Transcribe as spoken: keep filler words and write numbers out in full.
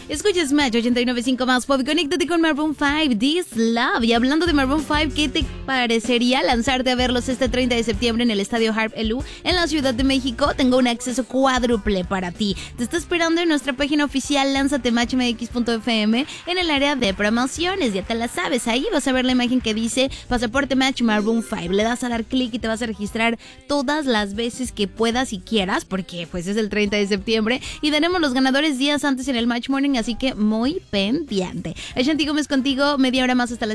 Escucha Smash ochenta y nueve punto cinco más pop. Conéctate con Maroon cinco, This Love. Y hablando de Maroon cinco, ¿qué te parecería lanzarte a verlos este treinta de septiembre en el Estadio Harp Elú en la Ciudad de México? Tengo un acceso cuádruple para ti. Te está esperando en nuestra página oficial lánzate match m x punto f m en el área de promociones. Ya te la sabes, ahí vas a ver la imagen que dice Pasaporte Match Maroon cinco. Le das a dar clic y te vas a registrar todas las veces que puedas y quieras, porque pues es el treinta de septiembre y daremos los ganadores días antes en el Match Morning, así que muy pendiente. Ashanti Gómez contigo, media hora más hasta las